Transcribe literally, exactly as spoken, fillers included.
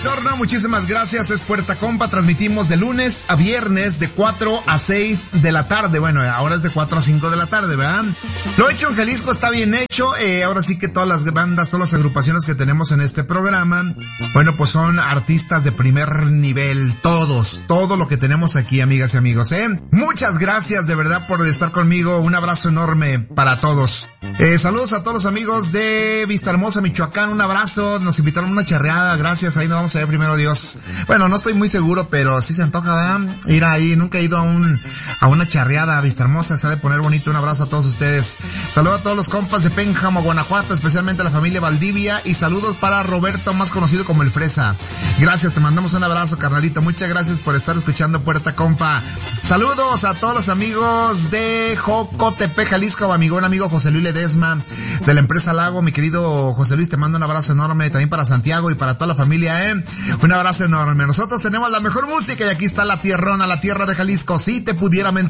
retorno, muchísimas gracias, es Puerta Compa, transmitimos de lunes a viernes de cuatro a seis de la tarde, bueno, ahora es de cuatro a cinco de la tarde, ¿verdad? Lo hecho en Jalisco está bien hecho, eh, ahora sí que todas las bandas, todas las agrupaciones que tenemos en este programa, bueno, pues son artistas de primer nivel, todos, todo lo que tenemos aquí, amigas y amigos, ¿eh? Muchas gracias de verdad por estar conmigo, un abrazo enorme para todos. Eh, saludos a todos los amigos de Vistahermosa, Michoacán, un abrazo, nos invitaron a una charreada, gracias, ahí nos vamos a ver primero Dios. Bueno, no estoy muy seguro, pero sí se antoja, ¿verdad? Ir ahí, nunca he ido a un, a una charreada a Vistahermosa, se ha de poner bonito, un abrazo a todos ustedes. Saludos a todos los compas de Pénjamo, Guanajuato, especialmente a la familia Valdivia, y saludos para Roberto, más conocido como el Fresa. Gracias, te mandamos un abrazo, carnalito, muchas gracias por estar escuchando Puerta Compa. Saludos a todos los amigos de Jocotepec, Jalisco, amigo, un amigo José Luis Ledesma, de la empresa Lago, mi querido José Luis, te mando un abrazo enorme, también para Santiago y para toda la familia, eh, un abrazo enorme. Nosotros tenemos la mejor música y aquí está la tierrona, la tierra de Jalisco, si te pudiera mentir.